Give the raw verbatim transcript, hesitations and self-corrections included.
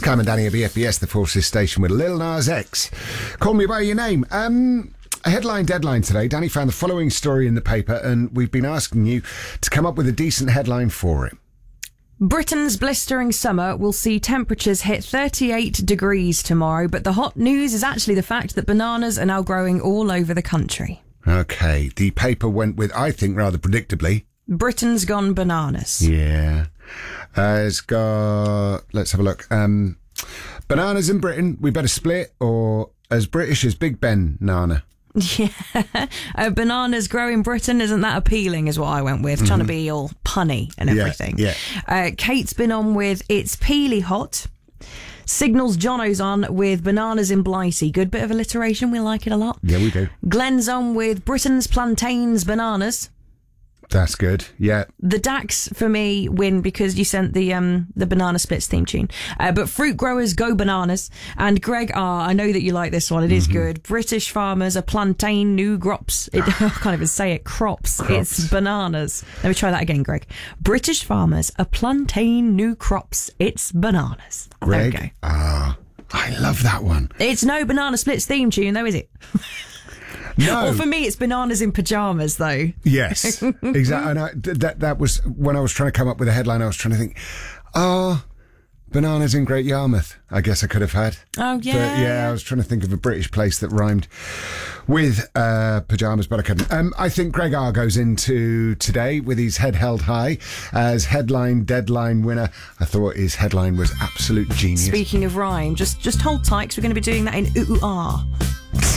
Cam and Danny at B F B S, the Forces Station, with Lil Nas X. Call me by your name. Um, a headline deadline today. Danny found the following story in the paper, and we've been asking you to come up with a decent headline for it. Britain's blistering summer will see temperatures hit thirty-eight degrees tomorrow, but the hot news is actually the fact that bananas are now growing all over the country. Okay, the paper went with, I think, rather predictably, Britain's gone bananas. Yeah. Uh, it's got, let's have a look. Um, bananas in Britain, we better split, or as British as Big Ben Nana. Yeah. uh, bananas grow in Britain, isn't that appealing, is what I went with, mm-hmm. trying to be all punny and everything. Yeah, yeah. Uh, Kate's been on with It's Peely Hot. Signals Jono's on with Bananas in Blighty. Good bit of alliteration, we like it a lot. Yeah, we do. Glenn's on with Britain's plantains bananas. That's good, yeah. The Dax, for me, win because you sent the um the Banana Splits theme tune. Uh, but Fruit Growers Go Bananas. And Greg R, I know that you like this one. It is mm-hmm. good. British farmers are plantain new crops. It, I can't even say it. Crops. crops. It's bananas. Let me try that again, Greg. British farmers are plantain new crops. It's bananas. Greg, there we go. Ah, I love that one. It's no Banana Splits theme tune, though, is it? No. Well, for me, it's bananas in pyjamas, though. Yes, exactly. And I, that that was when I was trying to come up with a headline. I was trying to think, oh, bananas in Great Yarmouth. I guess I could have had. Oh yeah, but yeah. I was trying to think of a British place that rhymed with uh, pyjamas, but I couldn't. Um, I think Greg R goes into today with his head held high as headline deadline winner. I thought his headline was absolute genius. Speaking of rhyme, just just hold tight, because we're going to be doing that in ooh ah.